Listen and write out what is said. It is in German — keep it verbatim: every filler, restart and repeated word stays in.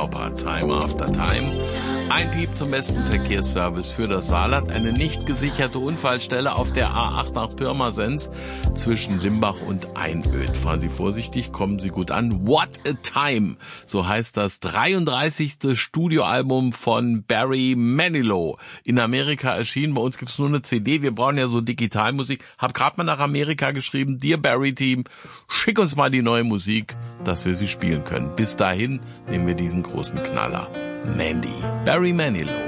Hopper, Time After Time. Ein Piep zum besten Verkehrsservice für das Saarland. Eine nicht gesicherte Unfallstelle auf der A acht nach Pirmasens zwischen Limbach und Einöd. Fahren Sie vorsichtig, kommen Sie gut an. What a Time, so heißt das dreiunddreißigste Studioalbum von Barry Manilow. In Amerika erschienen, bei uns gibt's nur eine C D. Wir brauchen ja so Digitalmusik. Hab gerade mal nach Amerika geschrieben. Dear Barry Team, schick uns mal die neue Musik, dass wir sie spielen können. Bis dahin nehmen wir diesen großen Knaller. Mandy. Barry Manilow.